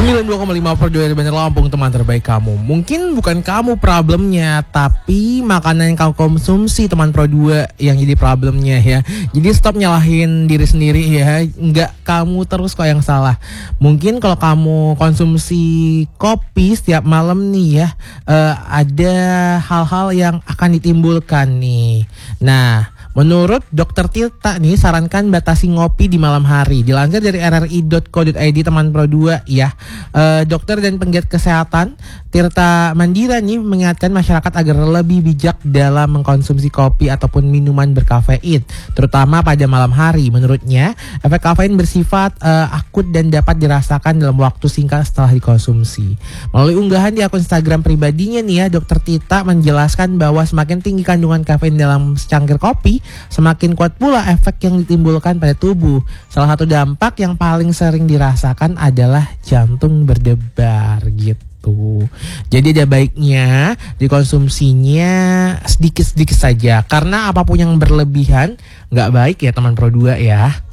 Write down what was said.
92,5 per 2 Bandar Lampung, teman terbaik kamu. Mungkin bukan kamu problemnya, tapi makanan yang kamu konsumsi teman Pro 2 yang jadi problemnya ya. Jadi stop nyalahin diri sendiri ya. Enggak kamu terus kok yang salah. Mungkin kalau kamu konsumsi kopi setiap malam nih ya, ada hal-hal yang akan ditimbulkan nih. Nah, menurut Dokter Tirta nih, sarankan batasi ngopi di malam hari. Dilansir dari rri.co.id teman Pro 2 ya. Dokter dan penggiat kesehatan Tirta Mandira nih mengingatkan masyarakat agar lebih bijak dalam mengkonsumsi kopi ataupun minuman berkafein, terutama pada malam hari. Menurutnya, efek kafein bersifat akut dan dapat dirasakan dalam waktu singkat setelah dikonsumsi. Melalui unggahan di akun Instagram pribadinya nih ya, Dokter Tirta menjelaskan bahwa semakin tinggi kandungan kafein dalam secangkir kopi, semakin kuat pula efek yang ditimbulkan pada tubuh. Salah satu dampak yang paling sering dirasakan adalah jantung berdebar gitu. Jadi ada baiknya dikonsumsinya sedikit-sedikit saja, karena apapun yang berlebihan nggak baik ya teman Pro 2 ya.